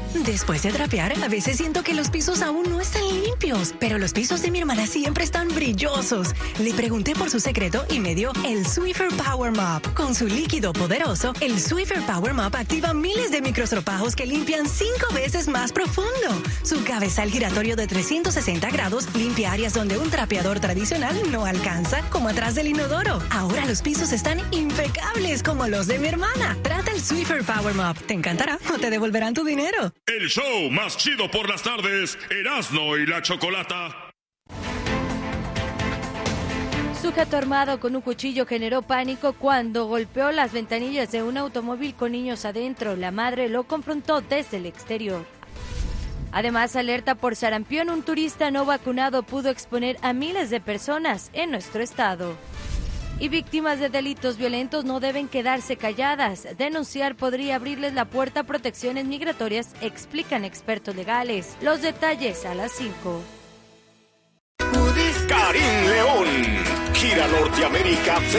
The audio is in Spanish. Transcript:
Después de trapear, a veces siento que los pisos aún no están limpios, pero los pisos de mi hermana siempre están brillosos. Le pregunté por su secreto y me dio el Swiffer Power Mop. Con su líquido poderoso, el Swiffer Power Mop activa miles de microstropajos que limpian 5 veces más profundo. Su cabezal giratorio de 360 grados limpia áreas donde un trapeador tradicional no alcanza, como atrás del inodoro. Ahora los pisos están impecables como los de mi hermana. Trata el Swiffer Power Mop. Te encantará o te devolverán tu dinero. El show más chido por las tardes, Erasmo y la Chocolata. Sujeto armado con un cuchillo generó pánico cuando golpeó las ventanillas de un automóvil con niños adentro. La madre lo confrontó desde el exterior. Además, alerta por sarampión. Un turista no vacunado pudo exponer a miles de personas en nuestro estado. Y víctimas de delitos violentos no deben quedarse calladas. Denunciar podría abrirles la puerta a protecciones migratorias, explican expertos legales. Los detalles a las 5. Karim León, gira Norteamérica.